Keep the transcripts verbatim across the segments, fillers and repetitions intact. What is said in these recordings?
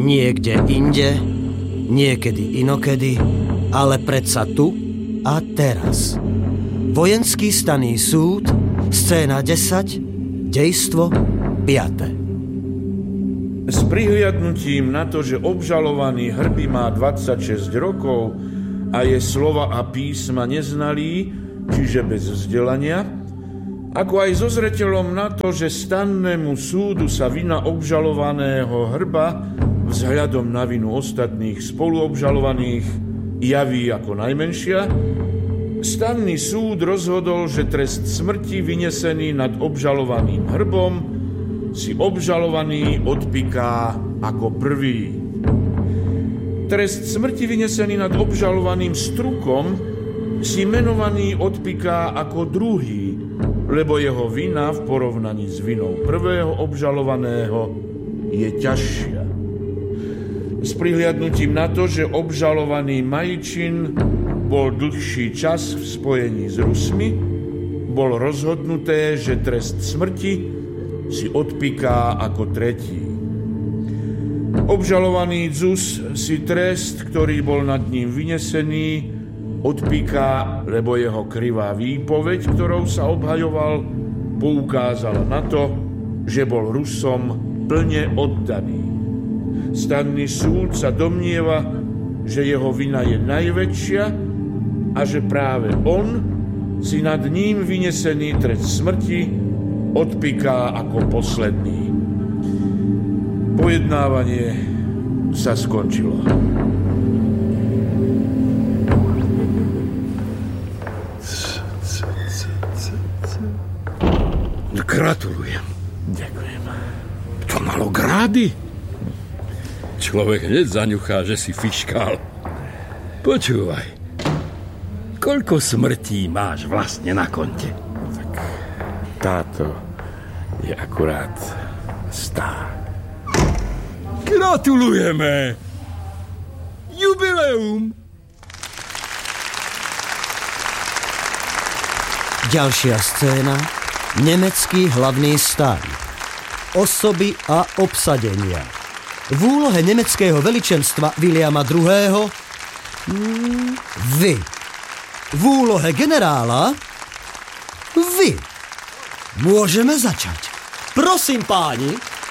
Niekde inde, niekedy inokedy, ale predsa tu a teraz. Vojenský stanný súd, scéna desať, dejstvo piate. S prihliadnutím na to, že obžalovaný Hrby má dvadsaťšesť rokov a je slova a písma neznalý, čiže bez vzdelania, ako aj so zreteľom na to, že stannému súdu sa vina obžalovaného Hrba vzhľadom na vinu ostatných spoluobžalovaných javí ako najmenšia, stanný súd rozhodol, že trest smrti vynesený nad obžalovaným Hrbom si obžalovaný odpiká ako prvý. Trest smrti vynesený nad obžalovaným Strukom si menovaný odpiká ako druhý, lebo jeho vina v porovnaní s vinou prvého obžalovaného je ťažšia. S prihliadnutím na to, že obžalovaný Majčin bol dlhší čas v spojení s Rusmi, bol rozhodnuté, že trest smrti si odpiká ako tretí. Obžalovaný Dzus si trest, ktorý bol nad ním vynesený, odpiká, lebo jeho krivá výpoveď, ktorou sa obhajoval, poukázala na to, že bol Rusom plne oddaný. Stanný súd sa domnieva, že jeho vina je najväčšia a že práve on si nad ním vynesený trest smrti odpiká ako posledný. Pojednávanie sa skončilo. Gratulujem. Ďakujem. To malo grády. Človek hneď zaňuchá, že si fiškál. Počúvaj, koľko smrtí máš vlastne na konte? Táto je akurát stá. Gratulujeme! Jubileum! Ďalšia scéna, nemecký hlavný stáň. Osoby a obsadenia. V úlohe nemeckého veličenstva Viliama druhého. Hmm, vy. V úlohe generála vy. Môžeme začať. Prosím, páni.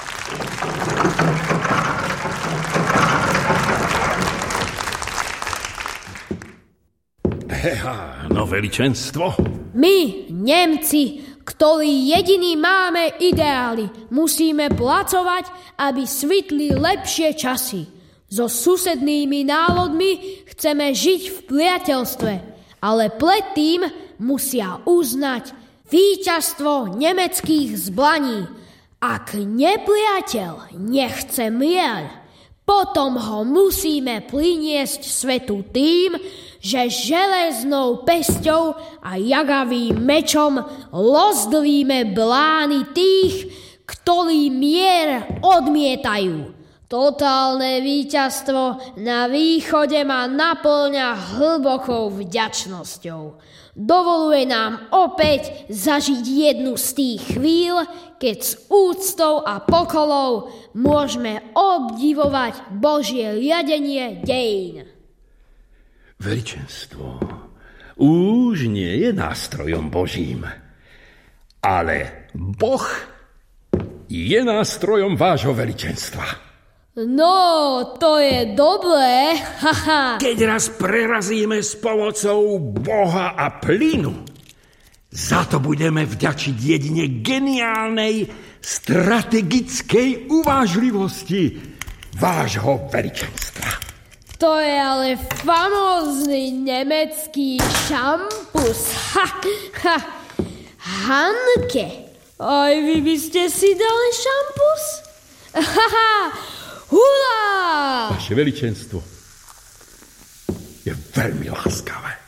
Heha, no veličenstvo. My, Nemci, ktorí jediní máme ideály, musíme pracovať, aby svitli lepšie časy. So susednými národmi chceme žiť v priateľstve, ale predtým musia uznať víťazstvo nemeckých zbraní. Ak nepriateľ nechce mier, potom ho musíme priniesť svetu tým, že železnou pesťou a jagavým mečom rozdríme blány tých, ktorí mier odmietajú. Totálne víťazstvo na východe ma napĺňa hlbokou vďačnosťou. Dovoluje nám opäť zažiť jednu z tých chvíľ, keď s úctou a pokorou môžeme obdivovať Božie riadenie dejín. Veličenstvo už nie je nástrojom Božím, ale Boh je nástrojom vášho veličenstva. No, to je dobré. Haha. Keď raz prerazíme s pomocou Boha a plynu, za to budeme vďačiť jedine geniálnej strategickej uvážlivosti vášho veličenstva. To je ale famózny nemecký šampus. Ha, ha. Hanke, aj vy by ste si dali šampus? Haha. Hurá! Vaše veličenstvo je veľmi láskavé.